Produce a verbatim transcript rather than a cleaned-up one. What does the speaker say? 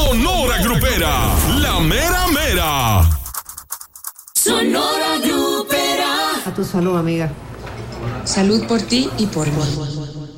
Sonora Grupera, la mera mera. Sonora Grupera. A tu salud, amiga. Salud por ti y por mí.